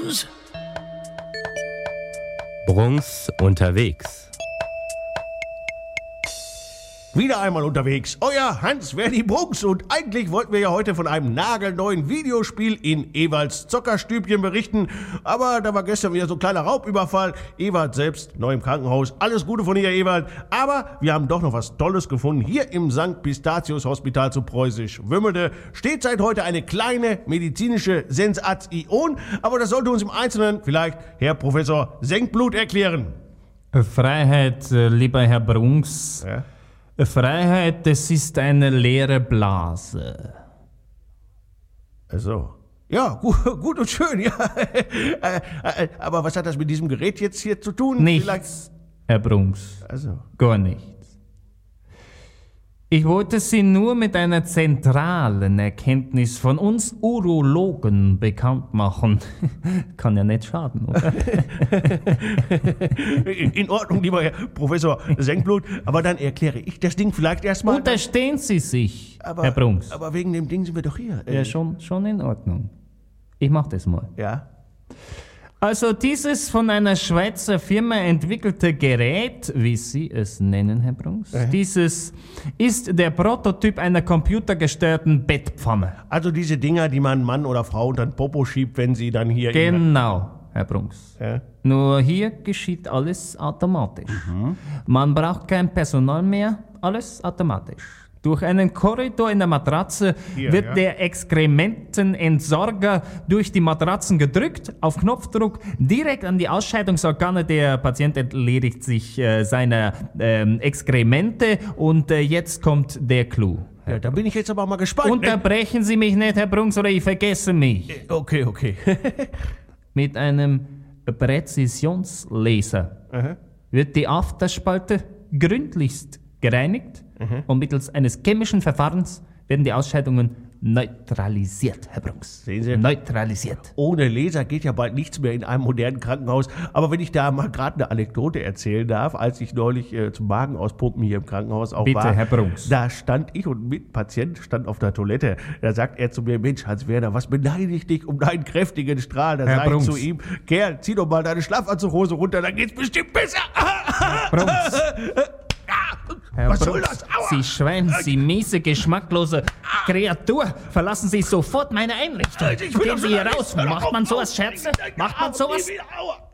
Brunks. Brunks unterwegs. Wieder einmal unterwegs. Euer Hans-Verdi Brunks. Und eigentlich wollten wir ja heute von einem nagelneuen Videospiel in Evalds Zockerstübchen berichten. Aber da war gestern wieder so ein kleiner Raubüberfall. Ewald selbst neu im Krankenhaus. Alles Gute von dir, Ewald. Aber wir haben doch noch was Tolles gefunden. Hier im St. Pistatius Hospital zu Preußisch Wümmelde steht seit heute eine kleine medizinische Sensation. Aber das sollte uns im Einzelnen vielleicht Herr Professor Senkblut erklären. Freiheit, lieber Herr Brunks. Ja? Freiheit, das ist eine leere Blase. Also. Ja, gut und schön, ja. Aber was hat das mit diesem Gerät jetzt hier zu tun? Nichts, Herr Brunks. Also. Gar nichts. Ich wollte Sie nur mit einer zentralen Erkenntnis von uns Urologen bekannt machen. Kann ja nicht schaden, oder? In Ordnung, lieber Herr Professor Senkblut, aber dann erkläre ich das Ding vielleicht erstmal. Unterstehen Sie sich, Herr Brunks. Aber wegen dem Ding sind wir doch hier. Ja, schon in Ordnung. Ich mach das mal. Ja? Also dieses von einer Schweizer Firma entwickelte Gerät, wie Sie es nennen, Herr Brunks, dieses ist der Prototyp einer computergesteuerten Bettpfanne. Also diese Dinger, die man Mann oder Frau unter den Popo schiebt, wenn sie dann hier... Genau, Herr Brunks. Ja? Nur hier geschieht alles automatisch. Man braucht kein Personal mehr, alles automatisch. Durch einen Korridor in der Matratze wird der Exkrementenentsorger durch die Matratzen gedrückt, auf Knopfdruck, direkt an die Ausscheidungsorgane. Der Patient entledigt sich seiner Exkremente und jetzt kommt der Clou. Ja, da bin ich jetzt aber mal gespannt. Unterbrechen Sie mich nicht, Herr Brunks, oder ich vergesse mich. Okay. Mit einem Präzisionslaser wird die Afterspalte gründlichst gereinigt und mittels eines chemischen Verfahrens werden die Ausscheidungen neutralisiert, Herr Brunks. Sehen Sie? Neutralisiert. Ohne Laser geht ja bald nichts mehr in einem modernen Krankenhaus. Aber wenn ich da mal gerade eine Anekdote erzählen darf, als ich neulich zum Magen auspumpen hier im Krankenhaus auch Bitte, war. Herr Brunks. Da stand ich und ein Patient stand auf der Toilette. Da sagt er zu mir, Mensch, Hans-Werner, was beneide ich dich um deinen kräftigen Strahl? Da Herr sag ich Brunks. zu ihm, Kerl, zieh doch mal deine Schlafanzughose runter, dann geht's bestimmt besser. Herr Brunks. Herr Was soll Brunks, das? Aua. Sie Schwein, Sie miese, geschmacklose Kreatur, verlassen Sie sofort meine Einrichtung. Ich will Gehen doch Sie hier schon raus. alles- Macht man sowas, Scherze? Macht man sowas? Aua.